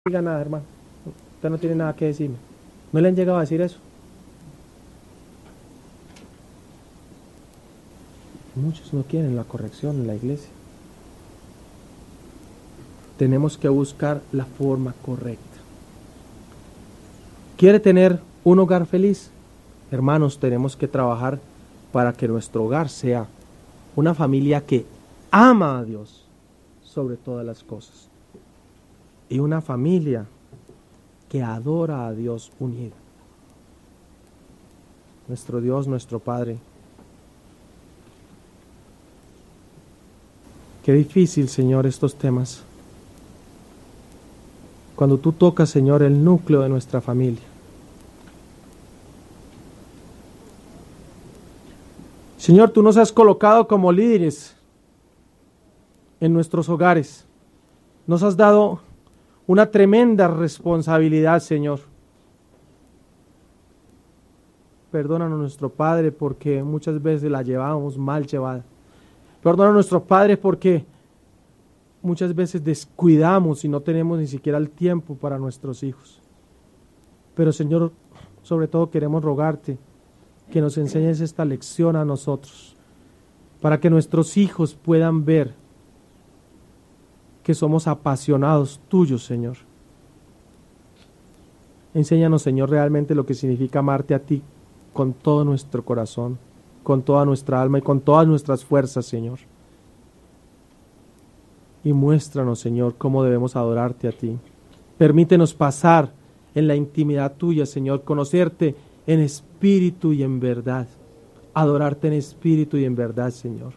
diga nada, hermano. Usted no tiene nada que decirme. ¿No le han llegado a decir eso? Muchos no quieren la corrección en la iglesia. Tenemos que buscar la forma correcta. ¿Quiere tener un hogar feliz? Hermanos, tenemos que trabajar para que nuestro hogar sea una familia que ama a Dios sobre todas las cosas. Y una familia que adora a Dios unida. Nuestro Dios, nuestro Padre. Qué difícil, Señor, estos temas. Cuando tú tocas, Señor, el núcleo de nuestra familia. Señor, tú nos has colocado como líderes en nuestros hogares. Nos has dado una tremenda responsabilidad, Señor. Perdónanos, nuestro Padre, porque muchas veces la llevamos mal llevada. Perdónanos, nuestro Padre, porque muchas veces descuidamos y no tenemos ni siquiera el tiempo para nuestros hijos. Pero, Señor, sobre todo queremos rogarte que nos enseñes esta lección a nosotros, para que nuestros hijos puedan ver que somos apasionados tuyos, Señor. Enséñanos, Señor, realmente lo que significa amarte a ti con todo nuestro corazón, con toda nuestra alma y con todas nuestras fuerzas, Señor. Y muéstranos, Señor, cómo debemos adorarte a ti. Permítenos pasar en la intimidad tuya, Señor, conocerte en espíritu y en verdad, adorarte en espíritu y en verdad, Señor.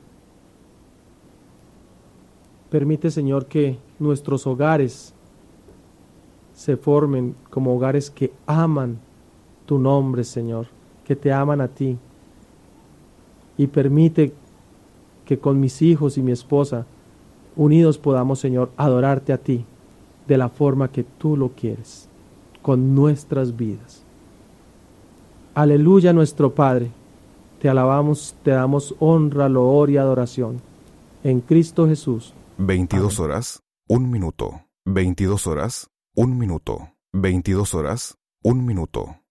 Permite, Señor, que nuestros hogares se formen como hogares que aman tu nombre, Señor, que te aman a ti. Y permite que con mis hijos y mi esposa, unidos podamos, Señor, adorarte a ti de la forma que tú lo quieres, con nuestras vidas. Aleluya, nuestro Padre. Te alabamos, te damos honra, loor y adoración. En Cristo Jesús. 22 horas, 1 minuto. 22 horas, 1 minuto. 22 horas, 1 minuto.